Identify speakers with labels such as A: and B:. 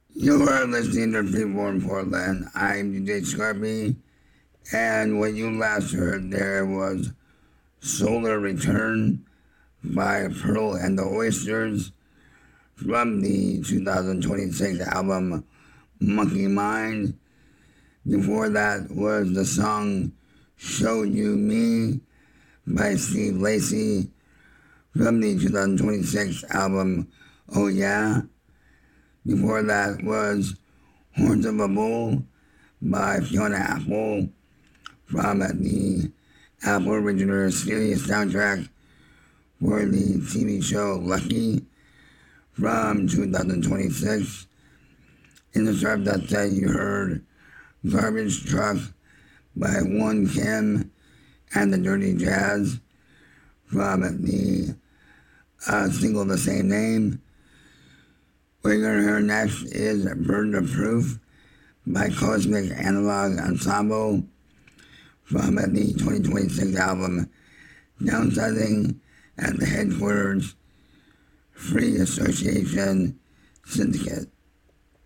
A: You are listening to People in Portland. I'm DJ Scarpy, and what you last heard there was Solar Return by Pearl and the Oysters from the 2026 album Monkey Mind. Before that was the song Show You Me by Steve Lacy from the 2026 album Oh Yeah. Before that was Horns of a Bull by Fiona Apple from the Apple Original Series soundtrack for the TV show Lucky from 2026. In the start of that set, you heard Garbage Truck by One Kim and the Dirty Jazz from the single of the same name. What you're going to hear next is Burden of Proof by Cosmic Analog Ensemble from the 2026 album Downsizing at the Headquarters Free Association Syndicate.